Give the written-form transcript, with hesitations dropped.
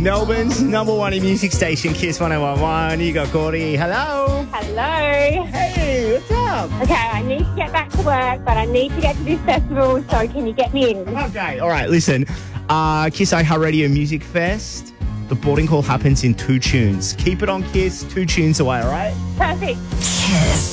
Melbourne's number one in music station, Kiss 101.1. You got Gordy. Hello. Hello. Hey, what's up? Okay, I need to get back to work, but I need to get to this festival, so can you get me in? Okay. All right, listen. Kiss iHeartRadio Music Fest. The boarding call happens in 2 tunes. Keep it on Kiss, 2 tunes away, all right? Perfect. Kiss.